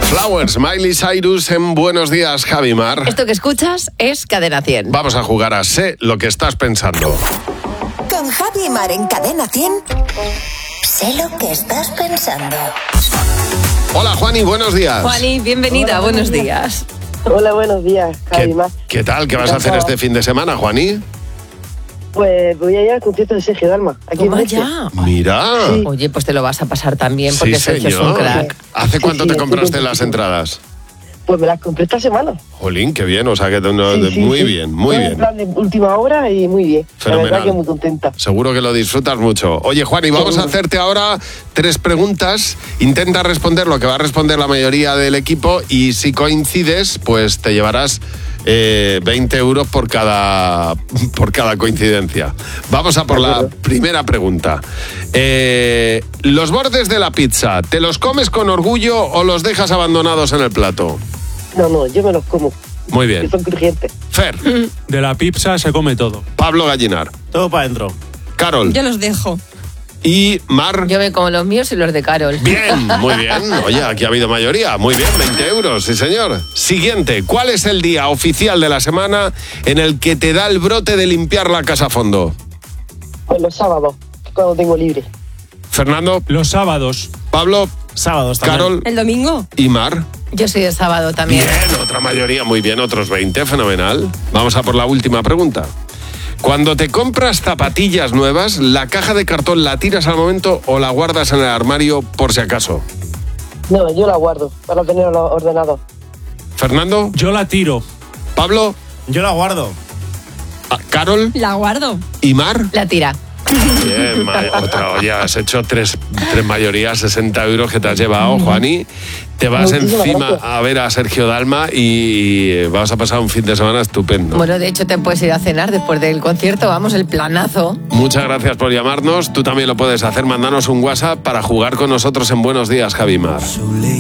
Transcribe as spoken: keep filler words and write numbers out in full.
Flowers, Miley Cyrus en Buenos Días, Javi Mar. Esto que escuchas es Cadena cien. Vamos a jugar a Sé lo que estás pensando. Con Javi Mar en Cadena cien. Sé lo que estás pensando. Hola, Juani, buenos días. Juani, bienvenida, Hola, buenos buenos días. Hola, buenos días, Javi ¿Qué, Mar. ¿Qué tal? ¿Qué vas a hacer este fin de semana, Juani? Pues voy a ir al concierto de Sergio Dalma, aquí en Toma Murcia. ya. Mira. Sí. Oye, pues te lo vas a pasar también porque Sí, Sergio es un señor. crack. ¿Hace Sí, cuánto sí, te estoy compraste contento. las entradas? Pues me las compré esta semana. Jolín, qué bien, o sea que no, Sí, sí, muy sí. bien, muy Fue bien. un plan de última hora y muy bien. Fenomenal. La verdad que muy contenta. Seguro que lo disfrutas mucho. Oye, Juani, vamos a Seguro. hacerte ahora tres preguntas. Intenta responder lo que va a responder la mayoría del equipo y si coincides, pues te llevarás eh, veinte euros por cada, por cada coincidencia. Vamos a por De la acuerdo. primera pregunta. Eh, ¿Los bordes de la pizza, te los comes con orgullo o los dejas abandonados en el plato? No, no, yo me los como, Muy que bien. son crujientes. Fer, De la pizza se come todo. Pablo Gallinar, Todo para adentro. Carol Yo los dejo. y Mar. Yo me como los míos y los de Carol. Bien, muy bien. Oye, aquí ha habido mayoría. Muy bien, veinte euros, sí señor. Siguiente, ¿cuál es el día oficial de la semana en el que te da el brote de limpiar la casa a fondo? Pues los sábados, cuando tengo libre. Fernando, Los sábados. Pablo, Sábados también. Carol ¿El domingo? y Mar. Yo soy de sábado también. Bien, otra mayoría, muy bien, otros veinte, fenomenal. Vamos a por la última pregunta. Cuando te compras zapatillas nuevas, ¿la caja de cartón la tiras al momento o la guardas en el armario por si acaso? No, yo la guardo para tenerlo ordenado. Fernando, Yo la tiro. Pablo, Yo la guardo. ah, Carol La guardo. y Mar. La tira. Bien, ma- otra, oye, has hecho tres, tres mayorías, sesenta euros que te has llevado, Juani. Te vas Muchísimas encima gracias. a ver a Sergio Dalma y vas a pasar un fin de semana estupendo. Bueno, de hecho te puedes ir a cenar después del concierto, vamos, el planazo. Muchas gracias por llamarnos. Tú también lo puedes hacer. Mándanos un WhatsApp para jugar con nosotros en Buenos Días, Javi Mar.